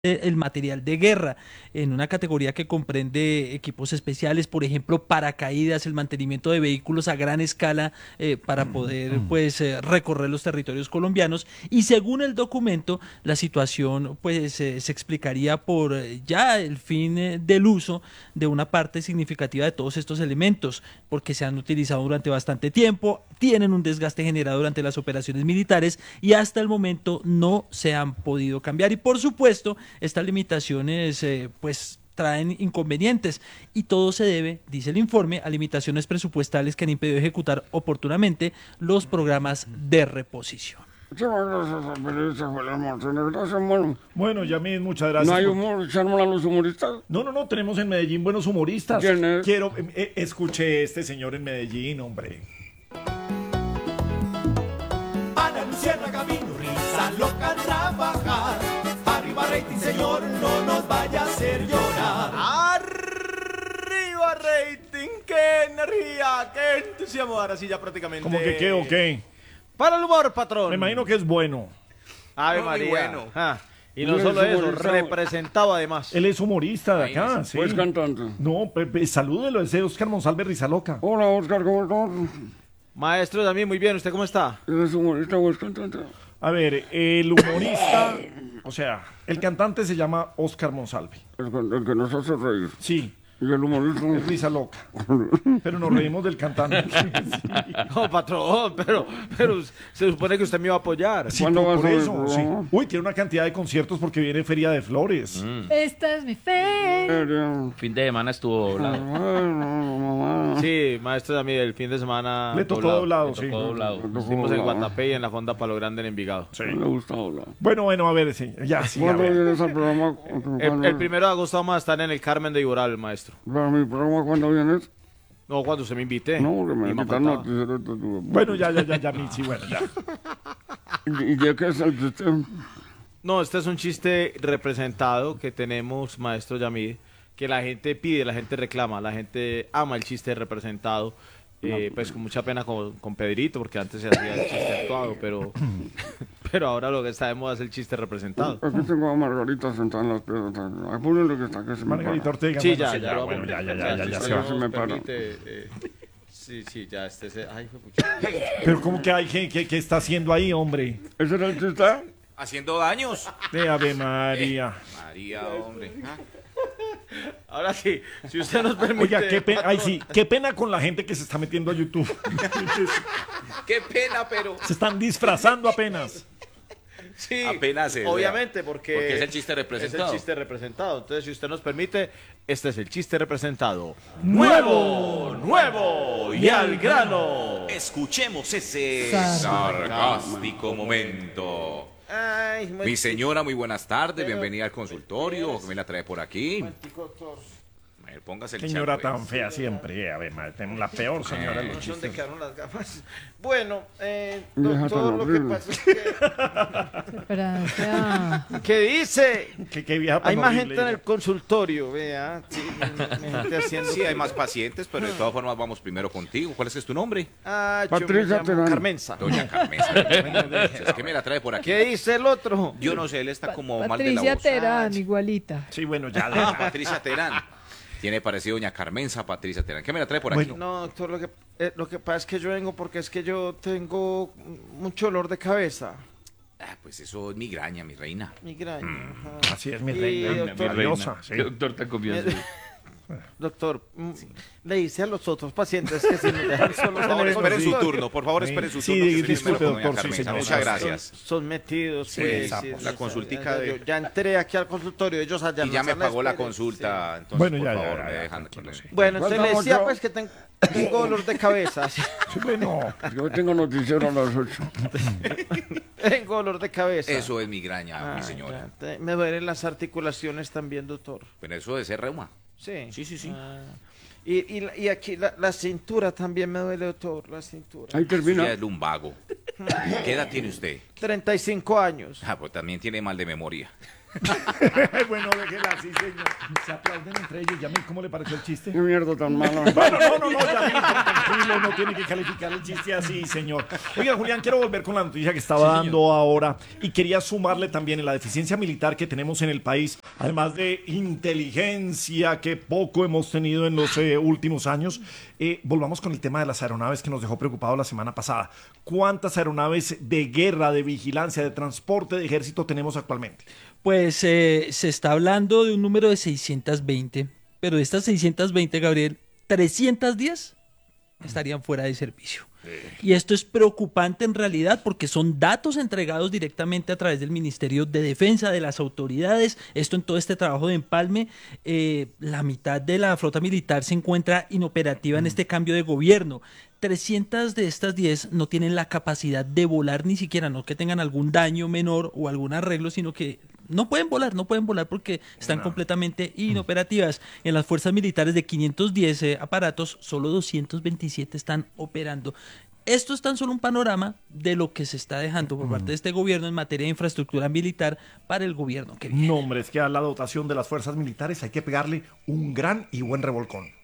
el material de guerra en una categoría que comprende equipos especiales, por ejemplo, paracaídas, el mantenimiento de vehículos a gran escala para poder recorrer los territorios colombianos. Y según el documento, la situación se explicaría por ya el fin del uso de una parte significativa de todos estos elementos, porque se han utilizado durante bastante tiempo, tienen un desgaste generado durante las operaciones militares y hasta el momento no se han podido cambiar. Y por supuesto, estas limitaciones traen inconvenientes y todo se debe, dice el informe, a limitaciones presupuestales que han impedido ejecutar oportunamente los programas de reposición. Bueno, Yamil, muchas gracias. ¿No hay humor? ¿Se arman los humoristas? No, tenemos en Medellín buenos humoristas. ¿Quién es? Quiero, escuché este señor en Medellín, hombre. Ana Luciana Camino, risa loca trabajar. Arriba rating, señor, no nos vaya a hacer llorar. Arriba rating, qué energía, qué entusiasmo. Ahora sí ya prácticamente. ¿Cómo que qué o qué? Para el humor, patrón. Me imagino que es bueno. Ave Muy María. bueno. Y no solo eso, representado además. Él es humorista de acá, sí. Pues cantante. No, salúdelo, ese Oscar Monsalve Rizaloca. Hola, Oscar, ¿cómo estás? Maestro, también muy bien, ¿usted cómo está? ¿Eres humorista o es cantante? A ver, el humorista, o sea, el cantante se llama Oscar Monsalve. El que nos hace reír. Sí, Y el humorista. es Rizaloca. Pero nos reímos del cantante. No, patrón, pero se supone que usted me iba a apoyar. Sí, ¿Cuándo va a por ser el eso, sí. programa? Uy, tiene una cantidad de conciertos porque viene Feria de Flores. Esta es mi fe. Fin de semana estuvo doblado. Sí, maestro, a mí el fin de semana. Le tocó doblado, Le sí. tocó doblado. Estuvimos en Guatapé y en la Fonda Palo Grande en Envigado. Sí. Me gusta hablar. Bueno, a ver, sí, ya, sí, a ¿Cuándo ver. vienes al programa? El 1 de agosto vamos a estar en el Carmen de Iboral, maestro. ¿Para mi programa cuándo vienes? No, cuando usted me invite. No, que me Ni más quitan faltaba. noticiero. Bueno, ya, sí, bueno, ya. ¿Y de qué es el sistema? No, este es un chiste representado que tenemos, maestro Yamid, que la gente pide, la gente reclama, la gente ama el chiste representado. Pues con mucha pena con Pedrito, porque antes se hacía el chiste actuado, pero ahora lo que está de moda es el chiste representado. Aquí tengo a Margarita sentada en las piedras. Apúrenle que está, que se me Margarita para. Ortega. Sí, bueno, ya, sí, ya, bueno, ya si se va. nos se me para. permite, sí, ya, ay, fue pucha. Pero ¿cómo que hay? ¿Qué está haciendo ahí, hombre? ¿Ese era el chiste? Haciendo daños. De Ave María. María, hombre. Ahora sí, si usted nos permite. Oiga, qué pena, ay, sí, qué pena con la gente que se está metiendo a YouTube. Qué pena, pero. Se están disfrazando apenas. Sí, Apenas es, obviamente, porque es el chiste representado. Es el chiste representado. Entonces, si usted nos permite, este es el chiste representado. ¡Nuevo! ¡Y al grano! Escuchemos ese Sarcástico. sarcástico momento. Ay, Mi señora, muy buenas tardes. Bienvenida al consultorio. ¿Qué me la trae por aquí? A ver, póngase el Señora chal, pues. tan fea siempre. A ver, tenemos la peor señora de los ¿Dónde chistes. quedaron las gafas? Bueno, Deja doctor, tan lo que horrible. pasa es que... Espera, espera. ¿Qué dice? Qué vieja tan Hay más horrible gente en ella. el consultorio, vea. Sí, gente haciendo... Sí, hay más pacientes, pero de todas formas vamos primero contigo. ¿Cuál es tu nombre? Ah, Patricia yo me llamo Terán. Carmenza. Doña Carmen. Es que me la trae por aquí. ¿Qué dice el otro? Yo no sé, él está como mal de la Patricia voz. Terán, igualita. Sí, bueno, ya. Ah, Patricia Terán. Tiene parecido Doña Carmenza, Patricia Terán. ¿Qué me la trae por aquí? Bueno. No, doctor, lo que pasa es que yo vengo porque es que yo tengo mucho dolor de cabeza. Ah, pues eso es migraña, mi reina. Migraña. ajá. Así es mi Y, reina, doctor, nerviosa. Sí. doctor tan confianza? Doctor, le dice a los otros pacientes que si nos dejan solos Por en favor, el esperen su consultorio. turno. Por favor, esperen su Sí, turno. que estoy disculpe, primero con doña doctor, sí, Carmenza. señor. Muchas gracias. Son metidos, Sí, pues, la consultica de... Yo ya entré aquí al consultorio, ellos allá Y en ya me sala de pagó la espera, consulta. Entonces, Bueno, por ya, favor, ya, me ya, dejan tranquilo, con sí. sí. Bueno, entonces le ¿Cuánto decía yo? pues que tengo dolor de cabeza. sí. Sí, bueno. Yo tengo noticiero a las 8. Tengo dolor de cabeza. Eso es migraña, mi señora. Me duelen las articulaciones también, doctor. Pero eso de ser reuma. Sí. Sí. Ah. Y aquí la cintura también me duele, doctor, la cintura. Ahí Eso termina. ya es lumbago. ¿Qué edad tiene usted? 35 años. Ah, pues también tiene mal de memoria. Bueno, déjela así, señor. Se aplauden entre ellos. Yamil, ¿cómo le pareció el chiste? Qué mierda tan malo. Bueno, no, Yamil, tranquilo, no tiene que calificar el chiste así, señor. Oiga, Julián, quiero volver con la noticia que estaba dando ahora y quería sumarle también en la deficiencia militar que tenemos en el país, además de inteligencia que poco hemos tenido en los últimos años. Volvamos con el tema de las aeronaves que nos dejó preocupado la semana pasada. ¿Cuántas aeronaves de guerra, de vigilancia, de transporte de ejército tenemos actualmente? Pues se está hablando de un número de 620, pero de estas 620, Gabriel, 310 estarían fuera de servicio. Y esto es preocupante en realidad porque son datos entregados directamente a través del Ministerio de Defensa, de las autoridades. Esto en todo este trabajo de empalme, la mitad de la flota militar se encuentra inoperativa en este cambio de gobierno. 300 de estas 10 no tienen la capacidad de volar ni siquiera, no que tengan algún daño menor o algún arreglo, sino que no pueden volar porque están completamente inoperativas. En las fuerzas militares de 510 aparatos, solo 227 están operando. Esto es tan solo un panorama de lo que se está dejando por parte de este gobierno en materia de infraestructura militar para el gobierno que viene. No, hombre, es que a la dotación de las fuerzas militares hay que pegarle un gran y buen revolcón.